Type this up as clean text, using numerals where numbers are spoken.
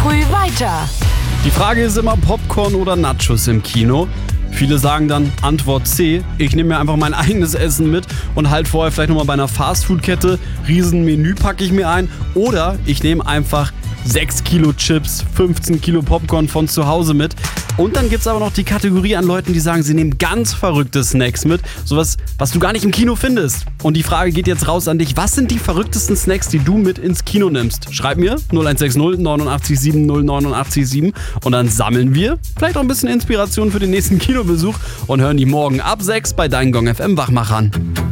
früh weiter. Die Frage ist immer Popcorn oder Nachos im Kino. Viele sagen dann Antwort C. Ich nehme mir einfach mein eigenes Essen mit und halt vorher vielleicht nochmal bei einer Fastfood-Kette. Riesenmenü packe ich mir ein. Oder ich nehme einfach 6 Kilo Chips, 15 Kilo Popcorn von zu Hause mit. Und dann gibt es aber noch die Kategorie an Leuten, die sagen, sie nehmen ganz verrückte Snacks mit. Sowas, was du gar nicht im Kino findest. Und die Frage geht jetzt raus an dich. Was sind die verrücktesten Snacks, die du mit ins Kino nimmst? Schreib mir 0160 89 7 089 7 und dann sammeln wir vielleicht auch ein bisschen Inspiration für den nächsten Kinobesuch und hören die morgen ab 6 bei deinen Gong FM Wachmachern.